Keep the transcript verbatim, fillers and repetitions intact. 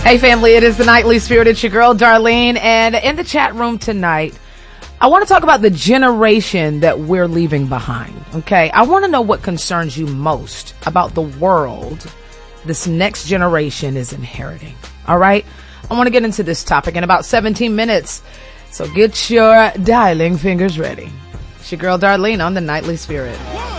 Hey family, it is the Nightly Spirit. It's your girl Darlene, and in the chat room tonight, I want to talk about the generation that we're leaving behind. Okay, I want to know what concerns you most about the world this next generation is inheriting. All right, I want to get into this topic in about seventeen minutes, so get your dialing fingers ready. It's your girl Darlene on the Nightly Spirit.